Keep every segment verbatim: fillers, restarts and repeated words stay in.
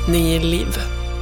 Ni liv.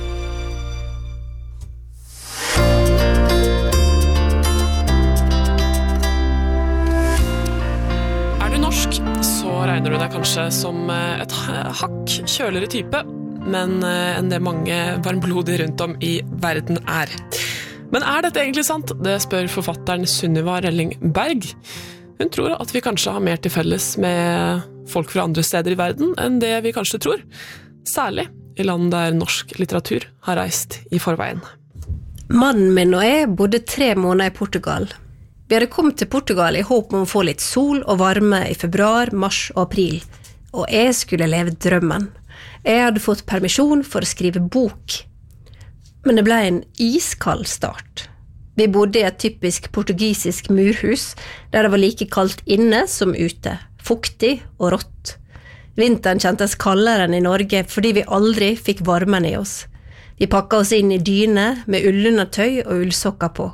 Er du norsk, så regner du deg kanskje som et hakk kjøligere type, men enn det mange varmblodige rundt om i verden er. Men er dette egentlig sant? Det spør forfatteren Sunniva Relling Berg. Hun tror at vi kanskje har mer til felles med folk fra andre steder i verden enn det vi kanskje tror, særlig i land der norsk litteratur har reist i forveien. Mannen min og jeg bodde tre måneder i Portugal. Vi hadde kommet til Portugal i håp om å få litt sol og varme i februar, mars og april, og jeg skulle leve drømmen. Jeg hadde fått permisjon for å skrive bok. Men det ble en iskald start. Vi bodde i et typisk portugisisk murhus, der det var like kaldt inne som ute, fuktig og rått. Vinteren kjentes kaldere enn i Norge fordi vi aldri fikk varmen i oss. Vi pakket oss inn i dyne med ullundertøy og ullsokker på.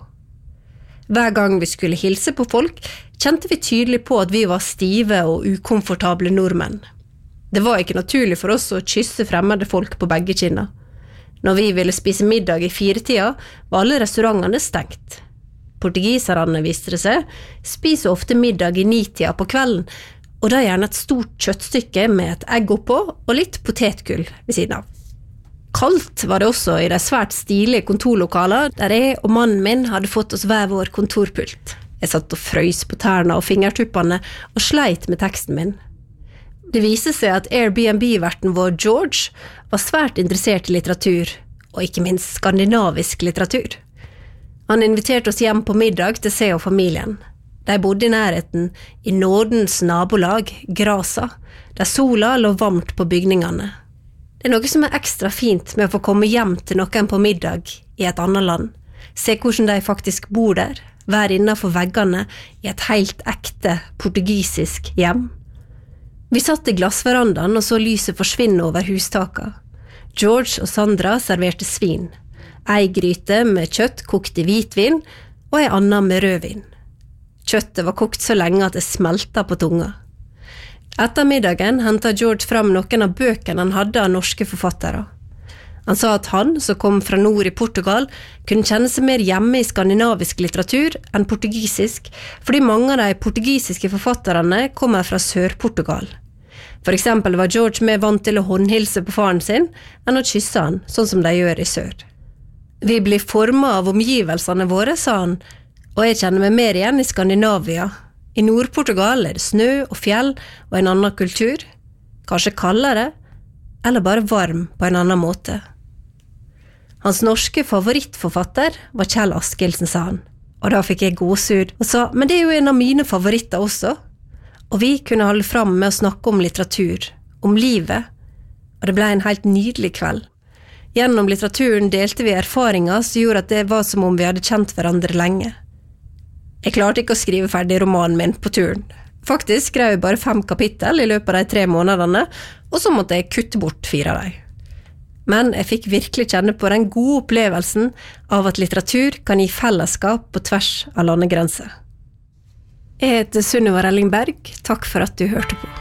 Hver gang vi skulle hilse på folk, kjente vi tydelig på at vi var stive og ukomfortable nordmenn. Det var ikke naturlig for oss å kysse fremmede folk på begge kinner. Når vi ville spise middag i firetida, var alle restaurantene stengt. Portugiserne, viste det seg, spiser ofte middag i nitida på kvelden, og da gjerne et stort kjøttstykke med et egg oppå og litt potetgull ved siden av. Kaldt var det også i de svært stilige kontorlokaler, der jeg og mannen min hadde fått oss hver vår kontorpult. Jeg satt og frøys på tærne og fingertuppene og sleit med teksten min. Det viste seg at Airbnb-verten vår George var svært interessert i litteratur, og ikke minst skandinavisk litteratur. Han inviterte oss hjem på middag til seg og familien. De bodde i nærheten i nådens nabolag, Grasa, der sola lå varmt på bygningene. Det er noe som er ekstra fint med å få komme hjem til noen på middag i et annet land, se hvordan de faktisk bor der, være innenfor veggene i et helt ekte portugisisk hjem. Vi satt i glassverandaen og så lyset forsvinne over hustaka. George og Sandra serverte svin, ei gryte med kjøtt kokt i hvitvin og ei annen med rødvin. Kjøttet var kokt så lenge at det smelta på tunga. Etter middagen hentet George fram noen av bøkene han hadde av norske forfattere. Han sa at han, som kom fra nord i Portugal, kunne kjenne seg mer hjemme i skandinavisk litteratur enn portugisisk, fordi mange av de portugisiske forfatterne kommer fra Sør-Portugal. For eksempel var George mer vant til å håndhilse på faren sin enn å kysse han, sånn som de gjør i sør. Vi blir formet av omgivelsene våre, sa han, og jeg kjenner meg mer igjen i Skandinavia. I Nord-Portugal er det snø og fjell og en annen kultur, kanskje kaldere, eller bare varm på en annen måte. Hans norske favorittforfatter var Kjell Askildsen, sa han, og da fikk jeg gåsehud og sa, men det er jo en av mine favoritter også. Og vi kunne holde fram med å snakke om litteratur, om livet, og det ble en helt nydelig kveld. Gjennom litteraturen delte vi erfaringer som gjorde at det var som om vi hadde kjent hverandre lenge. Jeg klarte ikke å skrive ferdig romanen min på turen. Faktisk skrev jeg bare fem kapittel i løpet av de tre månedene, og så måtte jeg kutte bort fire av dem. Men jeg fikk virkelig kjenne på den gode opplevelsen av at litteratur kan gi fellesskap på tvers av landegrenser. Jeg heter Sunniva Relling Berg. Takk for at du hørte på.